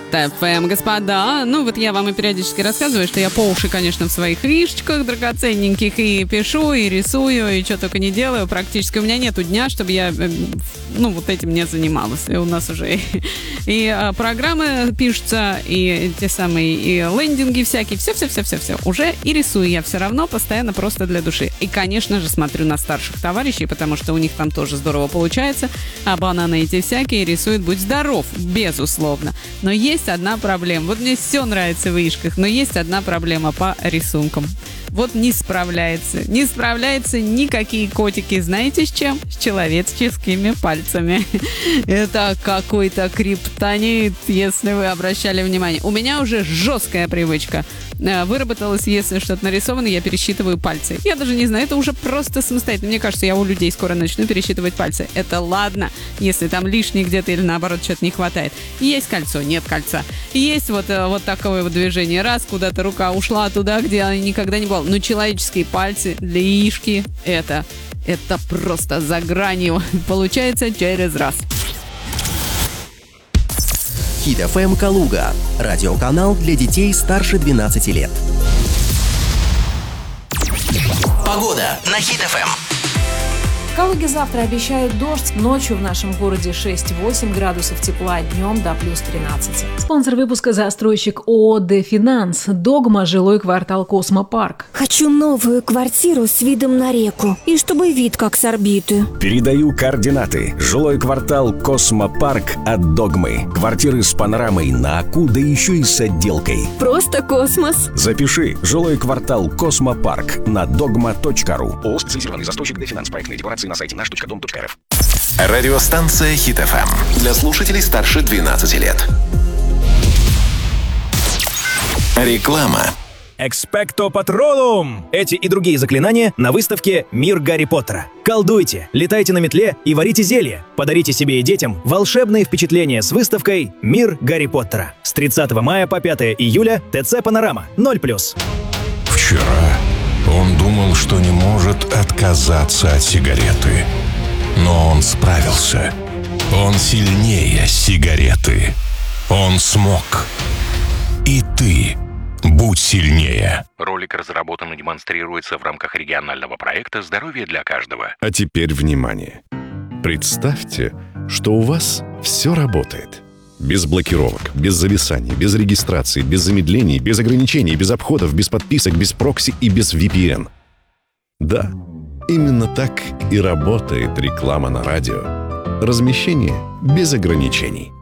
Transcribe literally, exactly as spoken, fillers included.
эф эм, господа. Ну, вот я вам и периодически рассказываю, что я по уши, конечно, в своих вишечках драгоценненьких и пишу, и рисую, и что только не делаю. Практически у меня нету дня, чтобы я, ну, вот этим не занималась. И у нас уже и, и а, программы пишутся, и те самые, и лендинги всякие, все-все-все-все-все. Уже и рисую я все равно постоянно просто для души. И, конечно же, смотрю на старших товарищей, потому что у них там тоже здорово получается. А бананы эти всякие рисуют, будь здоров, безусловно. Но есть одна проблема. Вот мне все нравится в вишках, но есть одна проблема по рисункам. Вот не справляется. Не справляются никакие котики. Знаете с чем? С человеческими пальцами. Это какой-то криптонит, если вы обращали внимание. У меня уже жесткая привычка выработалась, если что-то нарисовано, я пересчитываю пальцы. Я даже не знаю, это уже просто самостоятельно. Мне кажется, я у людей скоро начну пересчитывать пальцы. Это ладно, если там лишний где-то или наоборот что-то не хватает. Есть кольцо, нет кольца. Есть вот, вот такое вот движение. Раз, куда-то рука ушла туда, где она никогда не была. Но человеческие пальцы для яишки, это, это просто за гранью. Получается через раз. Хит эф эм Калуга. Радиоканал для детей старше двенадцати лет. Погода на Хит эф эм. В Калуге завтра обещают дождь. Ночью в нашем городе шесть-восемь градусов тепла, днем до плюс тринадцать. Спонсор выпуска — застройщик ООО «Дефинанс». Догма, жилой квартал «Космопарк». Хочу новую квартиру с видом на реку. И чтобы вид как с орбиты. Передаю координаты. Жилой квартал «Космопарк» от Догмы. Квартиры с панорамой на Аку, да еще и с отделкой. Просто космос. Запиши. Жилой квартал «Космопарк» на догма точка ру. ООО «Специализированный застройщик «Дефинанс». Проектные декорации на сайте наш точка дом точка эр эф. Радиостанция Хит эф эм для слушателей старше двенадцати лет. Реклама. Экспекто Патролум! Эти и другие заклинания на выставке «Мир Гарри Поттера». Колдуйте, летайте на метле и варите зелья. Подарите себе и детям волшебные впечатления с выставкой «Мир Гарри Поттера». С тридцатого мая по пятое июля ТЦ «Панорама» ноль плюс. Вчера он думал, что не может отказаться от сигареты. Но он справился. Он сильнее сигареты. Он смог. И ты будь сильнее. Ролик разработан и демонстрируется в рамках регионального проекта «Здоровье для каждого». А теперь внимание. Представьте, что у вас все работает. Без блокировок, без зависаний, без регистрации, без замедлений, без ограничений, без обходов, без подписок, без прокси и без ви пи эн. Да, именно так и работает реклама на радио. Размещение без ограничений.